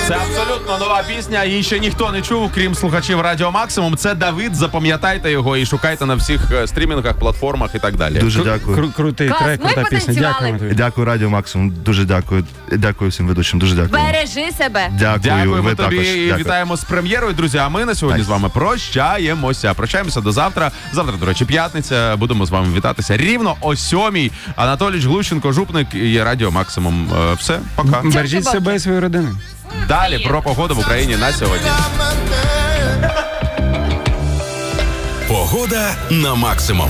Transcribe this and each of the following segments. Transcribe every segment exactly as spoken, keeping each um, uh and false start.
Це абсолютно нова пісня, її ще ніхто не чув, крім слухачів Радіо Максимум. Це Давид, запам'ятайте його і шукайте на всіх стрімінгах, платформах і так далі. Дуже дякую. Кру- крутий Клас, трек, ми крута пісня. потанцювали. Дякуємо тобі. Дякую Радіо Максимум, дуже дякую. Дякую всім ведучим, дуже дякую. Бережи себе. Дякую, Дякуємо ви тобі також. і Дякую. вітаємо з прем'єрою, друзі. А ми на сьогодні Так. з вами прощаємося. Прощаємося до завтра. Завтра, до речі, п'ятниця. Будемо з вами вітатися рівно о сьомій. Анатолій Глущенко, Жупник і Радіо Максимум. Е, Все, пока. Бережіть себе і свою родину. Далі про погоду в Україні на сьогодні. Погода на максимум.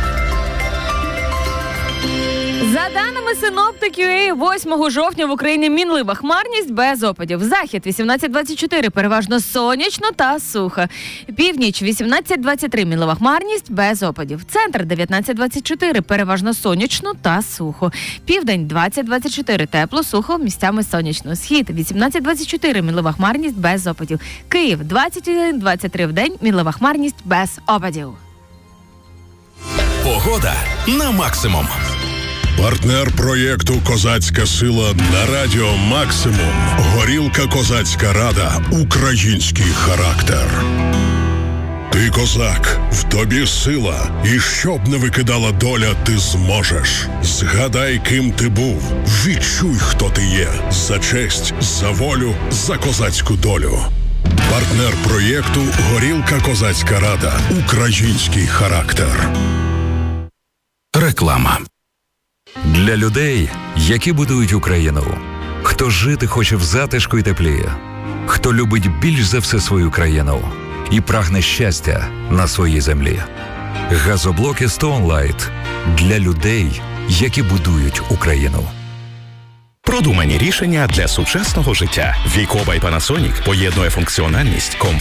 За даними синоптиків, восьмого жовтня в Україні мінлива хмарність без опадів. Захід вісімнадцять двадцять чотири, переважно сонячно та сухо. Північ вісімнадцять двадцять три, мінлива хмарність без опадів. Центр дев'ятнадцять двадцять чотири, переважно сонячно та сухо. Південь двадцять двадцять чотири, тепло, сухо, місцями сонячно. Схід вісімнадцять двадцять чотири, мінлива хмарність без опадів. Київ двадцять один двадцять три в день, мінлива хмарність без опадів. Погода на максимум. Партнер проєкту «Козацька сила» на Радіо Максимум. Горілка «Козацька Рада». Український характер. Ти козак, в тобі сила, і щоб не викидала доля, ти зможеш. Згадай, ким ти був, відчуй, хто ти є. За честь, за волю, за козацьку долю. Партнер проєкту «Горілка «Козацька Рада». Український характер. Реклама. Для людей, які будують Україну. Хто жити хоче в затишку і теплі. Хто любить більш за все свою країну. І прагне щастя на своїй землі. Газоблоки Stone Light. Для людей, які будують Україну. Продумані рішення для сучасного життя. Вікоба і Panasonic поєднує функціональність, комфорт